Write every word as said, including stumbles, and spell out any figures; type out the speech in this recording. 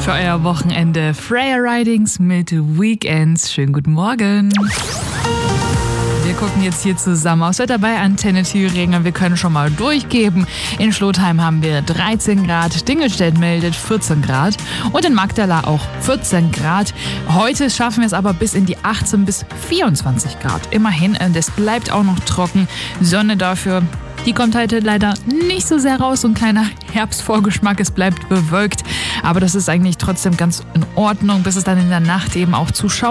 für euer Wochenende. Freya Ridings mit Weekends. Schönen guten Morgen. Wir gucken jetzt hier zusammen aufs Wetter bei Antenne Thüringen. Wir können schon mal durchgeben. In Schlotheim haben wir dreizehn Grad, Dingelstedt meldet vierzehn Grad und in Magdala auch vierzehn Grad. Heute schaffen wir es aber bis in die achtzehn bis vierundzwanzig Grad. Immerhin, es bleibt auch noch trocken. Sonne dafür, die kommt heute leider nicht so sehr raus. So ein kleiner Herbstvorgeschmack, es bleibt bewölkt. Aber das ist eigentlich trotzdem ganz in Ordnung, bis es dann in der Nacht eben auch zu schauen